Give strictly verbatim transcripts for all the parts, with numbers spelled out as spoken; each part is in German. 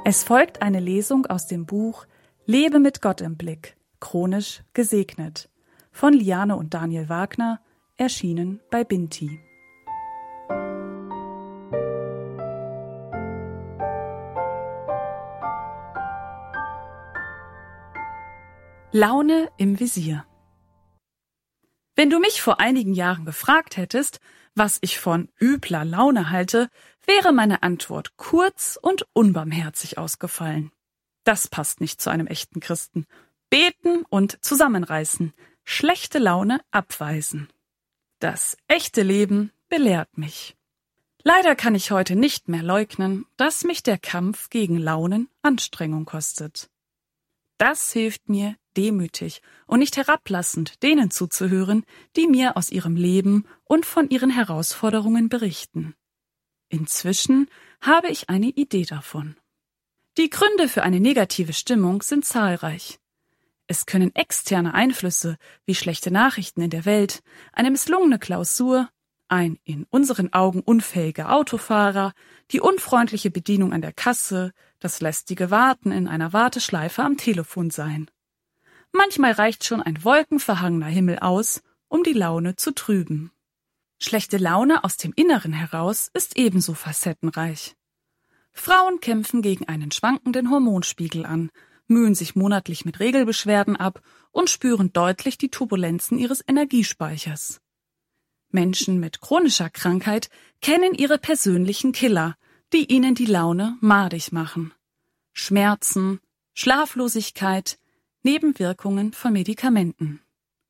Es folgt eine Lesung aus dem Buch Lebe mit Gott im Blick, chronisch gesegnet, von Liane und Daniel Wagner, erschienen bei Binti. Laune im Visier. Wenn du mich vor einigen Jahren gefragt hättest, was ich von übler Laune halte, wäre meine Antwort kurz und unbarmherzig ausgefallen. Das passt nicht zu einem echten Christen. Beten und zusammenreißen, schlechte Laune abweisen. Das echte Leben belehrt mich. Leider kann ich heute nicht mehr leugnen, dass mich der Kampf gegen Launen Anstrengung kostet. Das hilft mir, demütig und nicht herablassend denen zuzuhören, die mir aus ihrem Leben und von ihren Herausforderungen berichten. Inzwischen habe ich eine Idee davon. Die Gründe für eine negative Stimmung sind zahlreich. Es können externe Einflüsse wie schlechte Nachrichten in der Welt, eine misslungene Klausur, ein in unseren Augen unfähiger Autofahrer, die unfreundliche Bedienung an der Kasse, das lästige Warten in einer Warteschleife am Telefon sein. Manchmal reicht schon ein wolkenverhangener Himmel aus, um die Laune zu trüben. Schlechte Laune aus dem Inneren heraus ist ebenso facettenreich. Frauen kämpfen gegen einen schwankenden Hormonspiegel an, mühen sich monatlich mit Regelbeschwerden ab und spüren deutlich die Turbulenzen ihres Energiespeichers. Menschen mit chronischer Krankheit kennen ihre persönlichen Killer, die ihnen die Laune madig machen. Schmerzen, Schlaflosigkeit, Nebenwirkungen von Medikamenten.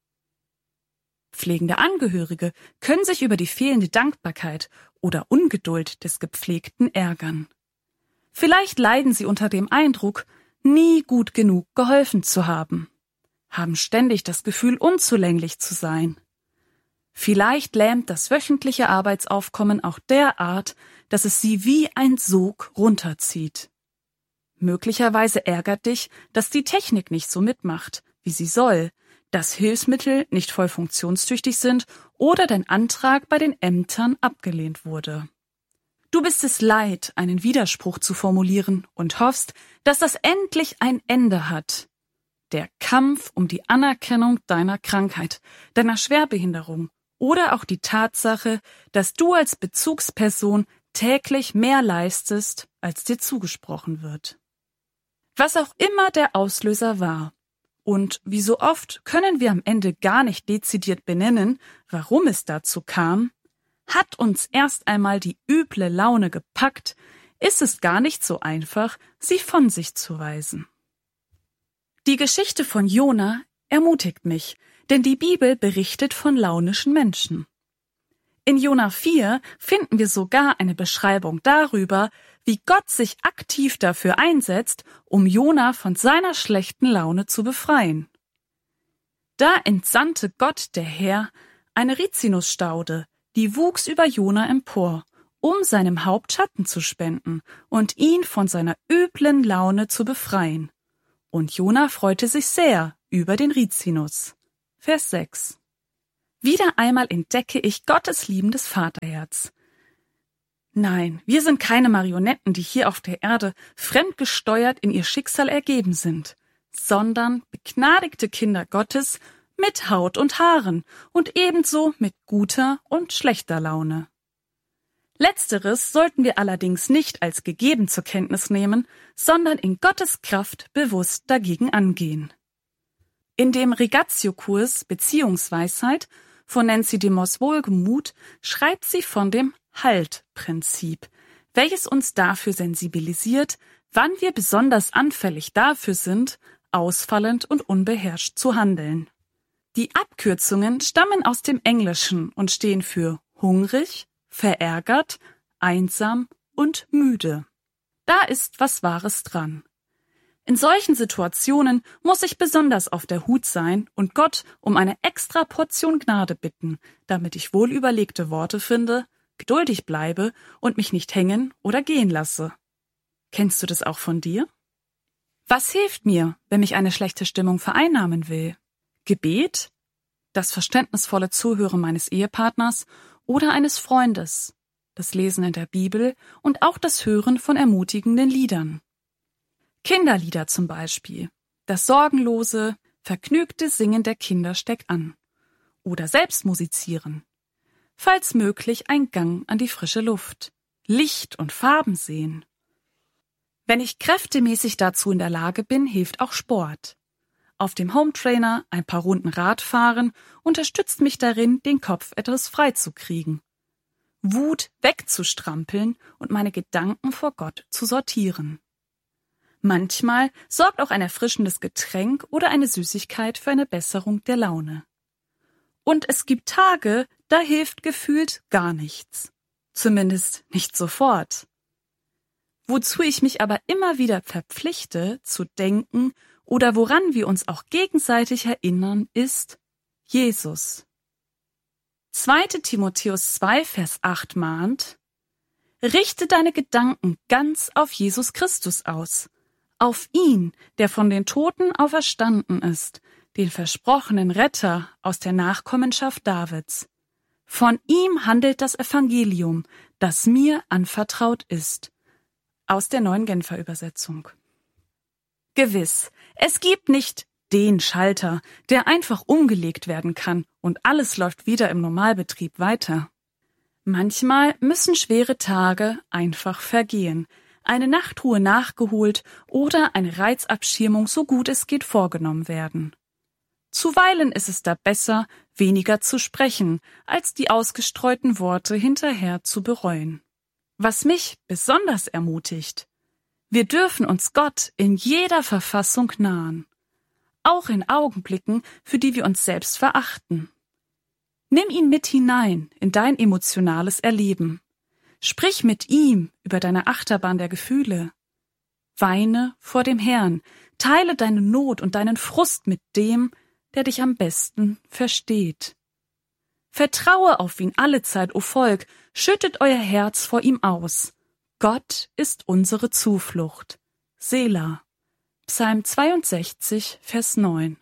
Pflegende Angehörige können sich über die fehlende Dankbarkeit oder Ungeduld des Gepflegten ärgern. Vielleicht leiden sie unter dem Eindruck, nie gut genug geholfen zu haben, haben ständig das Gefühl, unzulänglich zu sein. Vielleicht lähmt das wöchentliche Arbeitsaufkommen auch derart, dass es sie wie ein Sog runterzieht. Möglicherweise ärgert dich, dass die Technik nicht so mitmacht, wie sie soll, dass Hilfsmittel nicht voll funktionstüchtig sind oder dein Antrag bei den Ämtern abgelehnt wurde. Du bist es leid, einen Widerspruch zu formulieren und hoffst, dass das endlich ein Ende hat. Der Kampf um die Anerkennung deiner Krankheit, deiner Schwerbehinderung oder auch die Tatsache, dass du als Bezugsperson täglich mehr leistest, als dir zugesprochen wird. Was auch immer der Auslöser war. Und wie so oft können wir am Ende gar nicht dezidiert benennen, warum es dazu kam. Hat uns erst einmal die üble Laune gepackt, ist es gar nicht so einfach, sie von sich zu weisen. Die Geschichte von Jona ermutigt mich, denn die Bibel berichtet von launischen Menschen. In Jona vier finden wir sogar eine Beschreibung darüber, wie Gott sich aktiv dafür einsetzt, um Jona von seiner schlechten Laune zu befreien. Da entsandte Gott, der Herr, eine Rizinusstaude, die wuchs über Jona empor, um seinem Haupt Schatten zu spenden und ihn von seiner üblen Laune zu befreien. Und Jona freute sich sehr über den Rizinus. Vers sechs. Wieder einmal entdecke ich Gottes liebendes Vaterherz. Nein, wir sind keine Marionetten, die hier auf der Erde fremdgesteuert in ihr Schicksal ergeben sind, sondern begnadigte Kinder Gottes mit Haut und Haaren und ebenso mit guter und schlechter Laune. Letzteres sollten wir allerdings nicht als gegeben zur Kenntnis nehmen, sondern in Gottes Kraft bewusst dagegen angehen. In dem Regatio-Kurs Beziehungsweisheit von Nancy DeMoss Wohlgemuth schreibt sie von dem Halt-Prinzip, welches uns dafür sensibilisiert, wann wir besonders anfällig dafür sind, ausfallend und unbeherrscht zu handeln. Die Abkürzungen stammen aus dem Englischen und stehen für hungrig, verärgert, einsam und müde. Da ist was Wahres dran. In solchen Situationen muss ich besonders auf der Hut sein und Gott um eine extra Portion Gnade bitten, damit ich wohlüberlegte Worte finde, geduldig bleibe und mich nicht hängen oder gehen lasse. Kennst du das auch von dir? Was hilft mir, wenn mich eine schlechte Stimmung vereinnahmen will? Gebet, das verständnisvolle Zuhören meines Ehepartners oder eines Freundes, das Lesen in der Bibel und auch das Hören von ermutigenden Liedern. Kinderlieder zum Beispiel. Das sorgenlose, vergnügte Singen der Kinder steckt an. Oder selbst musizieren. Falls möglich ein Gang an die frische Luft. Licht und Farben sehen. Wenn ich kräftemäßig dazu in der Lage bin, hilft auch Sport. Auf dem Hometrainer ein paar Runden Rad fahren unterstützt mich darin, den Kopf etwas frei zu kriegen. Wut wegzustrampeln und meine Gedanken vor Gott zu sortieren. Manchmal sorgt auch ein erfrischendes Getränk oder eine Süßigkeit für eine Besserung der Laune. Und es gibt Tage, da hilft gefühlt gar nichts. Zumindest nicht sofort. Wozu ich mich aber immer wieder verpflichte, zu denken oder woran wir uns auch gegenseitig erinnern, ist Jesus. zweiter Timotheus zwei, Vers acht mahnt: Richte deine Gedanken ganz auf Jesus Christus aus, auf ihn, der von den Toten auferstanden ist, den versprochenen Retter aus der Nachkommenschaft Davids. Von ihm handelt das Evangelium, das mir anvertraut ist. Aus der Neuen Genfer Übersetzung. Gewiss, es gibt nicht den Schalter, der einfach umgelegt werden kann und alles läuft wieder im Normalbetrieb weiter. Manchmal müssen schwere Tage einfach vergehen, eine Nachtruhe nachgeholt oder eine Reizabschirmung so gut es geht vorgenommen werden. Zuweilen ist es da besser, weniger zu sprechen, als die ausgestreuten Worte hinterher zu bereuen. Was mich besonders ermutigt: Wir dürfen uns Gott in jeder Verfassung nahen, auch in Augenblicken, für die wir uns selbst verachten. Nimm ihn mit hinein in dein emotionales Erleben. Sprich mit ihm über deine Achterbahn der Gefühle. Weine vor dem Herrn, teile deine Not und deinen Frust mit dem, der dich am besten versteht. Vertraue auf ihn allezeit, o Volk, schüttet euer Herz vor ihm aus. Gott ist unsere Zuflucht. Selah. Psalm zweiundsechzig, Vers neun.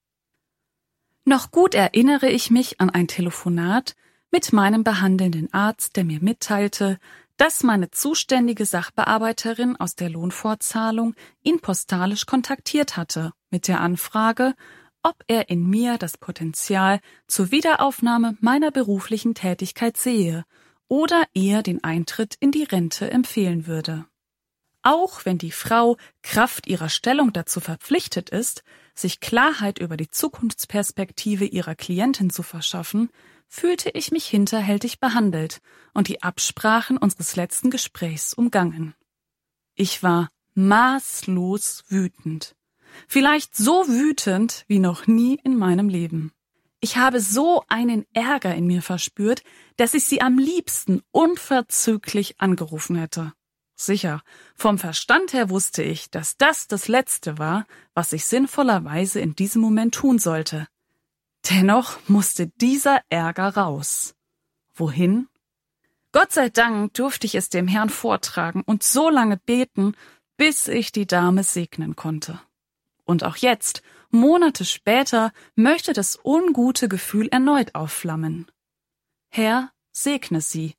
Noch gut erinnere ich mich an ein Telefonat mit meinem behandelnden Arzt, der mir mitteilte, dass meine zuständige Sachbearbeiterin aus der Lohnfortzahlung ihn postalisch kontaktiert hatte, mit der Anfrage, ob er in mir das Potenzial zur Wiederaufnahme meiner beruflichen Tätigkeit sehe oder eher den Eintritt in die Rente empfehlen würde. Auch wenn die Frau Kraft ihrer Stellung dazu verpflichtet ist, sich Klarheit über die Zukunftsperspektive ihrer Klientin zu verschaffen, fühlte ich mich hinterhältig behandelt und die Absprachen unseres letzten Gesprächs umgangen. Ich war maßlos wütend. Vielleicht so wütend wie noch nie in meinem Leben. Ich habe so einen Ärger in mir verspürt, dass ich sie am liebsten unverzüglich angerufen hätte. Sicher, vom Verstand her wusste ich, dass das das Letzte war, was ich sinnvollerweise in diesem Moment tun sollte. Dennoch musste dieser Ärger raus. Wohin? Gott sei Dank durfte ich es dem Herrn vortragen und so lange beten, bis ich die Dame segnen konnte. Und auch jetzt, Monate später, möchte das ungute Gefühl erneut aufflammen. Herr, segne sie,